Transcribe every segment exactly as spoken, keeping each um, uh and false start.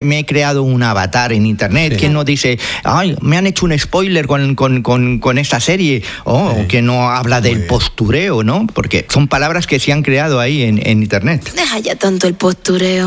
Me he creado un avatar en internet. Sí. ¿Quién no dice, ay, me han hecho un spoiler con, con, con, con esta serie? O sí. que no habla Muy del bien. postureo, ¿no? Porque son palabras que se han creado ahí en, en internet. Deja ya tanto el postureo.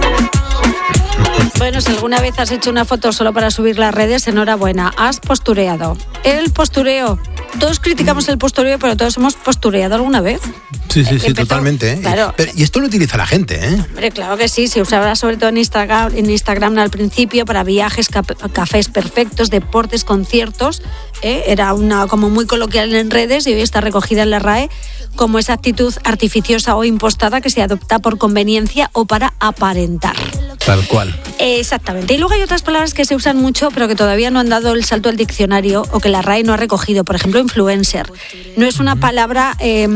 Bueno, si alguna vez has hecho una foto solo para subir las redes, enhorabuena, has postureado. El postureo. Todos criticamos el postureo, pero todos hemos postureado alguna vez. Sí, sí, sí, Empezó, totalmente. ¿eh? Claro. Pero, y esto lo utiliza la gente, ¿eh? Hombre, claro que sí. Se usaba sobre todo en Instagram, en Instagram al principio para viajes, cap- cafés perfectos, deportes, conciertos. ¿eh? Era una como muy coloquial en redes y hoy está recogida en la R A E como esa actitud artificiosa o impostada que se adopta por conveniencia o para aparentar. Tal cual. Exactamente. Y luego hay otras palabras que se usan mucho, pero que todavía no han dado el salto al diccionario o que la R A E no ha recogido. Por ejemplo, influencer. No es una palabra... Eh,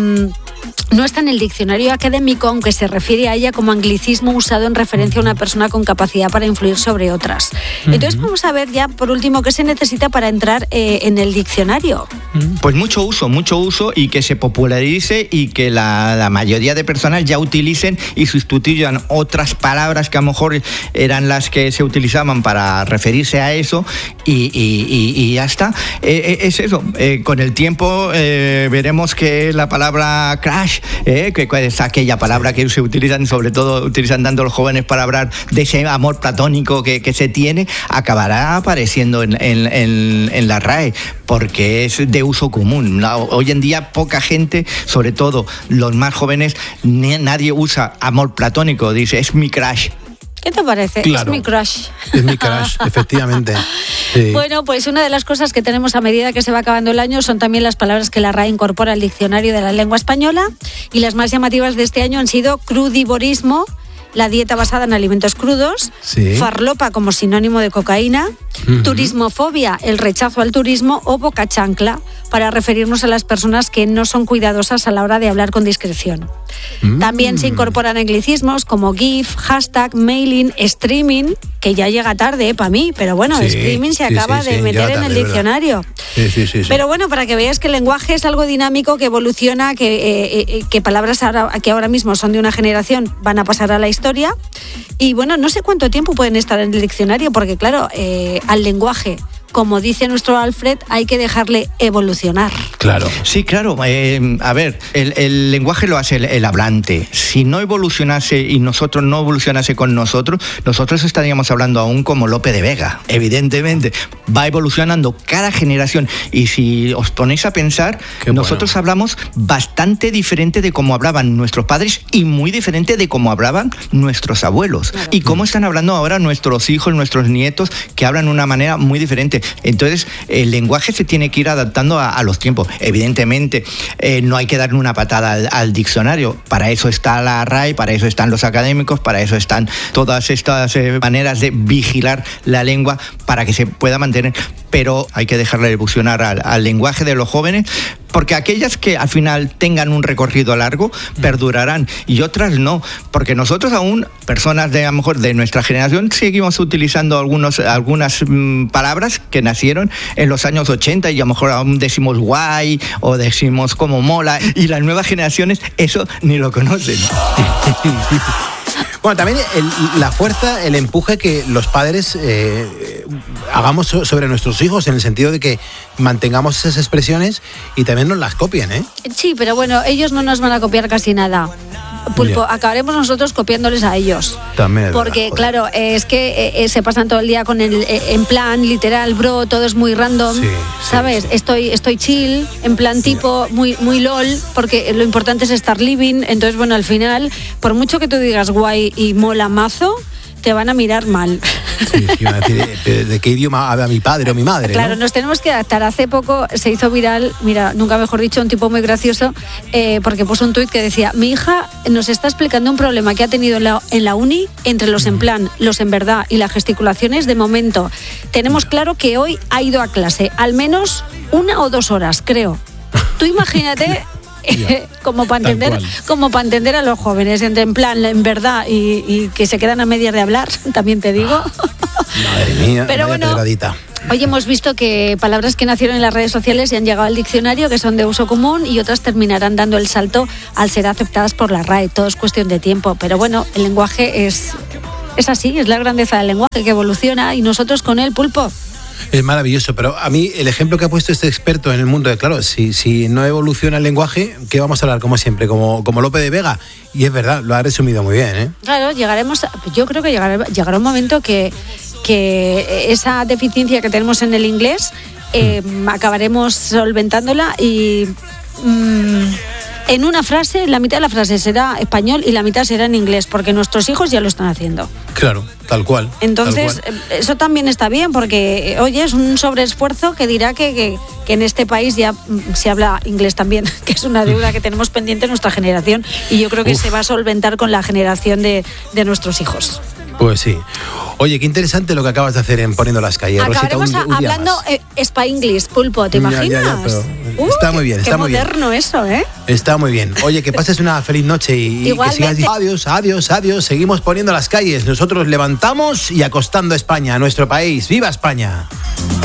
No está en el diccionario académico, aunque se refiere a ella como anglicismo usado en referencia a una persona con capacidad para influir sobre otras. Entonces vamos a ver ya, por último, qué se necesita para entrar eh, en el diccionario. Pues mucho uso, mucho uso y que se popularice y que la, la mayoría de personas ya utilicen y sustituyan otras palabras que a lo mejor eran las que se utilizaban para referirse a eso y, y, y, y ya está. Eh, es eso, eh, con el tiempo eh, veremos que la palabra crash, eh, que es aquella palabra que se utilizan, sobre todo utilizan tanto los jóvenes para hablar de ese amor platónico que, que se tiene, acabará apareciendo en, en, en, en la R A E, porque es de uso común. Hoy en día poca gente, sobre todo los más jóvenes, ni, nadie usa amor platónico, dice es mi crush. ¿Qué te parece? Claro, es mi crush. Es mi crush, efectivamente. Sí. Bueno, pues una de las cosas que tenemos a medida que se va acabando el año son también las palabras que la R A E incorpora al diccionario de la lengua española, y las más llamativas de este año han sido crudivorismo, la dieta basada en alimentos crudos, sí. farlopa como sinónimo de cocaína, uh-huh. turismofobia, el rechazo al turismo, o boca chancla, para referirnos a las personas que no son cuidadosas a la hora de hablar con discreción. Mm. También se incorporan anglicismos como GIF, hashtag, mailing, streaming, que ya llega tarde eh, para mí, pero bueno, sí, streaming se sí, acaba sí, de sí, meter tarde, en el diccionario. Sí, sí, sí, sí. Pero bueno, para que veas que el lenguaje es algo dinámico, que evoluciona, que, eh, eh, que palabras ahora, que ahora mismo son de una generación van a pasar a la historia. Y bueno, no sé cuánto tiempo pueden estar en el diccionario, porque claro, eh, al lenguaje, como dice nuestro Alfred, hay que dejarle evolucionar. Claro. Sí, claro. Eh, a ver, el, el lenguaje lo hace el, el hablante. Si no evolucionase y nosotros no evolucionase con nosotros, nosotros estaríamos hablando aún como Lope de Vega. Evidentemente, va evolucionando cada generación. Y si os ponéis a pensar, Qué nosotros bueno. hablamos bastante diferente de cómo hablaban nuestros padres y muy diferente de cómo hablaban nuestros abuelos. Claro. Y cómo están hablando ahora nuestros hijos, nuestros nietos, que hablan de una manera muy diferente. Entonces, el lenguaje se tiene que ir adaptando a, a los tiempos. Evidentemente, eh, no hay que darle una patada al, al diccionario. Para eso está la R A E, para eso están los académicos, para eso están todas estas eh, maneras de vigilar la lengua para que se pueda mantener. Pero hay que dejarle evolucionar al, al lenguaje de los jóvenes, porque aquellas que al final tengan un recorrido largo perdurarán y otras no, porque nosotros aún, personas de a lo mejor de nuestra generación, seguimos utilizando algunos, algunas mmm, palabras que nacieron en los años ochenta y a lo mejor aún decimos guay o decimos como mola, y las nuevas generaciones eso ni lo conocen. Bueno, también el, la fuerza, el empuje que los padres eh, hagamos sobre nuestros hijos, en el sentido de que mantengamos esas expresiones y también nos las copien, ¿eh? Sí, pero bueno, ellos no nos van a copiar casi nada. Pulpo, yeah. acabaremos nosotros copiándoles a ellos. También. Porque, verdad, claro, es que eh, se pasan todo el día con el eh, en plan, literal, bro, todo es muy random. Sí, ¿sabes? Sí, sí. Estoy, estoy chill, en plan tipo muy, muy lol, porque lo importante es estar living. Entonces, bueno, al final, por mucho que tú digas guay y mola mazo, te van a mirar mal. Sí, sí, van a decir, ¿de, de qué idioma habla mi padre o mi madre? Claro, ¿no? Nos tenemos que adaptar. Hace poco se hizo viral, mira, nunca mejor dicho, un tipo muy gracioso, eh, porque puso un tuit que decía: mi hija nos está explicando un problema que ha tenido en la, en la uni, entre los en plan, los en verdad y las gesticulaciones. De momento, tenemos claro que hoy ha ido a clase, al menos una o dos horas, creo. Tú imagínate... Eh, como para entender como para entender a los jóvenes, entre en plan, en verdad, y, y que se quedan a medias de hablar, también te digo. Madre mía, pero bueno, pedradita. Hoy hemos visto que palabras que nacieron en las redes sociales y han llegado al diccionario, que son de uso común, y otras terminarán dando el salto al ser aceptadas por la R A E. Todo es cuestión de tiempo, pero bueno, el lenguaje es Es así, es la grandeza del lenguaje que evoluciona y nosotros con él, Pulpo. Es maravilloso, pero a mí el ejemplo que ha puesto este experto en el mundo de, claro, si, si no evoluciona el lenguaje, ¿qué vamos a hablar como siempre? Como, como Lope de Vega. Y es verdad, lo ha resumido muy bien, ¿eh? Claro, llegaremos, a, yo creo que llegará, llegará un momento que, que esa deficiencia que tenemos en el inglés eh, mm. acabaremos solventándola y... Mmm, en una frase, la mitad de la frase será español y la mitad será en inglés, porque nuestros hijos ya lo están haciendo. Claro, tal cual. Entonces, tal cual. Eso también está bien, porque, oye, es un sobreesfuerzo que dirá que, que, que en este país ya se habla inglés también, que es una deuda que tenemos pendiente en nuestra generación, y yo creo que Uf. se va a solventar con la generación de, de nuestros hijos. Pues sí. Oye, qué interesante lo que acabas de hacer en Poniendo las Calles. Acabaremos Rosita, un, un hablando eh, Spa-English, Pulpo, ¿te imaginas? Ya, ya, ya, pero uh, está muy bien, está muy bien. Qué moderno eso, ¿eh? Está muy bien. Oye, que pases una feliz noche y, y que sigas diciendo adiós, adiós, adiós. Seguimos Poniendo las Calles. Nosotros levantamos y acostando a España, a nuestro país. ¡Viva España!